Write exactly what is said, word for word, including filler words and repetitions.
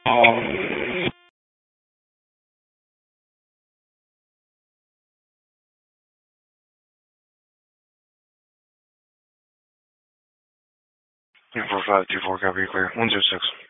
Three four five two four, copy, clear. One zero six.